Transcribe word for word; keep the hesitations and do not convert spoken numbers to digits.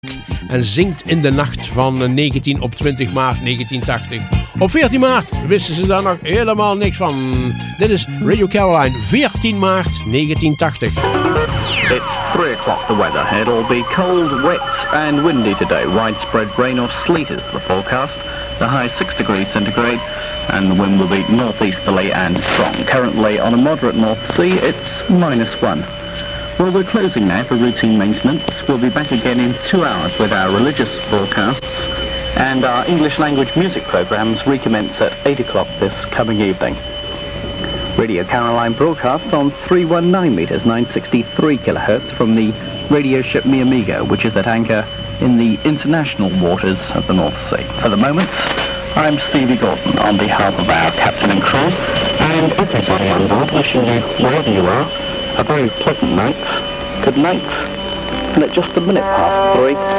En zingt in de nacht van negentien op twintig maart negentien tachtig. Op veertien maart wisten ze daar nog helemaal niks van. Dit is Radio Caroline, veertien maart negentien tachtig. It's three o'clock the weather. It'll be cold, wet and windy today. Widespread rain or sleet is the forecast. The high six degrees centigrade and the wind will be northeasterly and strong. Currently on a moderate North Sea it's minus one. Well, we're closing now for routine maintenance. We'll be back again in two hours with our religious broadcasts, and our English language music programmes recommence at eight o'clock this coming evening. Radio Caroline broadcasts on three nineteen metres, nine sixty-three kilohertz from the radio ship Mi Amigo, which is at anchor in the international waters of the North Sea. For the moment, I'm Stevie Gordon on behalf of our captain and crew, and everybody on board wishing you, wherever you are, a very pleasant night, good night, and at just a minute past three,